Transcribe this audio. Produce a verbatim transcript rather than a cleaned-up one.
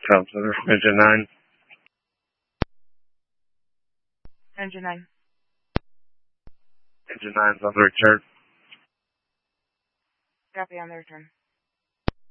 South Center, engine nine. Engine nine. Engine nine's on the return. Copy on the return.